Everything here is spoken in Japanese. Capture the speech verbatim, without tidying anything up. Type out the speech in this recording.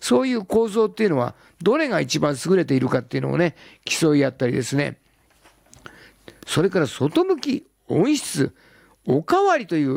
そういう構造っていうのはどれが一番優れているかっていうのをね競い合ったりですね、それから外向き、温室、おかわりという